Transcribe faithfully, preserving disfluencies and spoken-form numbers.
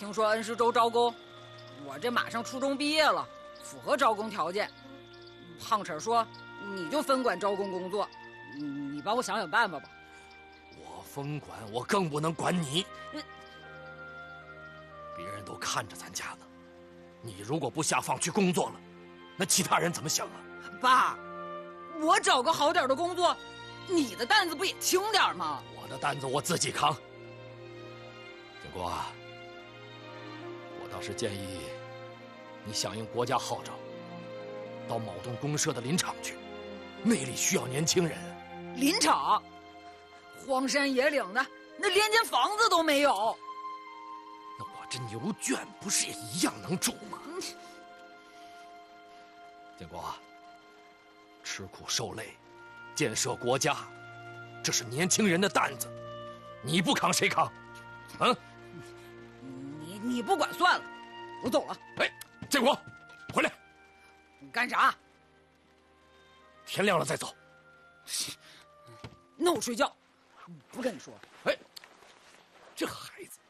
听说恩施州招工，我这马上初中毕业了，符合招工条件。胖婶说，你就分管招工工作，你帮我想想办法吧。 我分管，我更不能管你。别人都看着咱家呢，你如果不下放去工作了，那其他人怎么想啊？ 爸，我找个好点的工作，你的担子不也轻点吗？ 我的担子我自己扛。建国啊，我倒是建议你响应国家号召，到某栋公社的林场去，那里需要年轻人。 林场，荒山野岭的，那连间房子都没有。 那我这牛圈不是也一样能住吗？嗯、建国啊，吃苦受累，建设国家，这是年轻人的担子，你不扛谁扛？啊？ 你你不管算了，我走了。 哎，建国，回来！ 你干啥？ 天亮了再走。 那我睡觉，不跟你说。 哎，这孩子。